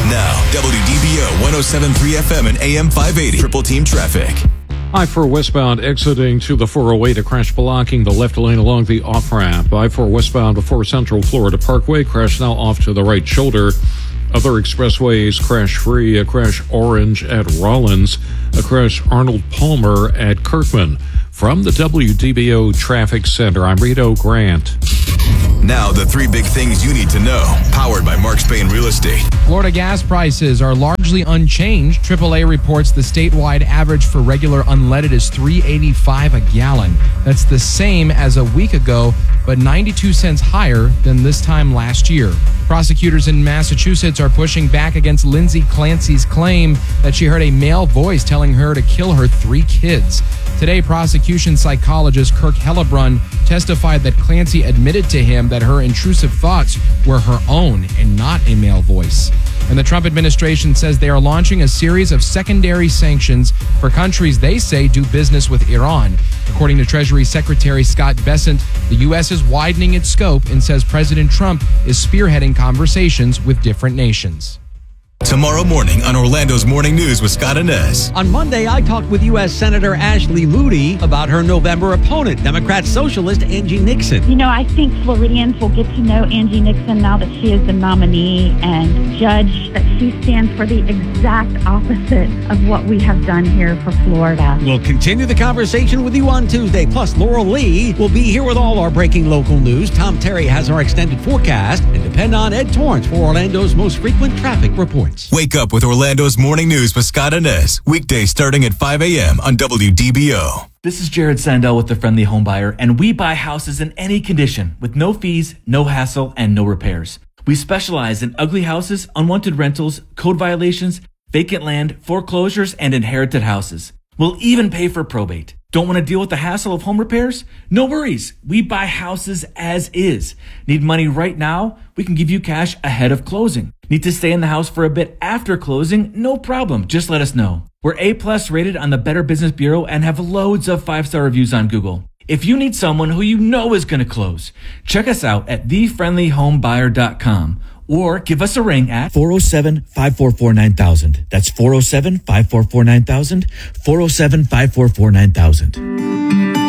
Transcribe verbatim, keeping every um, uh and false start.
Now, W D B O one oh seven point three F M and A M five eighty. Triple Team Traffic. I four westbound exiting to the four oh eight, a crash blocking the left lane along the off-ramp. I four westbound before Central Florida Parkway, crash now off to the right shoulder. Other expressways crash-free, a crash orange at Rollins, a crash Arnold Palmer at Kirkman. From the W D B O Traffic Center, I'm Rito Grant. Now, the three big things you need to know, powered by Mark Spain Real Estate. Florida gas prices are largely unchanged. triple A reports the statewide average for regular unleaded is three dollars and eighty-five cents a gallon. That's the same as a week ago, but ninety-two cents higher than this time last year. Prosecutors in Massachusetts are pushing back against Lindsay Clancy's claim that she heard a male voice telling her to kill her three kids. Today, prosecution psychologist Kirk Hellebrun testified that Clancy admitted to him that her intrusive thoughts were her own and not a male voice. And the Trump administration says they are launching a series of secondary sanctions for countries they say do business with Iran. According to Treasury Secretary Scott Bessent, the U S is widening its scope and says President Trump is spearheading conversations with different nations. Tomorrow morning on Orlando's Morning News with Scott Inez. On Monday, I talked with U S Senator Ashley Moody about her November opponent, Democrat Socialist Angie Nixon. You know, I think Floridians will get to know Angie Nixon now that she is the nominee and judge that she stands for the exact opposite of what we have done here for Florida. We'll continue the conversation with you on Tuesday. Plus, Laurel Lee will be here with all our breaking local news. Tom Terry has our extended forecast. And depend on Ed Torrance for Orlando's most frequent traffic reports. Wake up with Orlando's Morning News with Scott Inez. Weekdays starting at five a.m. on W D B O. This is Jared Sandell with the Friendly Home Buyer, and we buy houses in any condition with no fees, no hassle, and no repairs. We specialize in ugly houses, unwanted rentals, code violations, vacant land, foreclosures, and inherited houses. We'll even pay for probate. Don't want to deal with the hassle of home repairs? No worries. We buy houses as is. Need money right now? We can give you cash ahead of closing. Need to stay in the house for a bit after closing? No problem. Just let us know. We're A-plus rated on the Better Business Bureau and have loads of five-star reviews on Google. If you need someone who you know is going to close, check us out at the friendly home buyer dot com or give us a ring at four oh seven, five four four, nine thousand. That's four oh seven, five four four, nine thousand, four oh seven, five four four, nine thousand.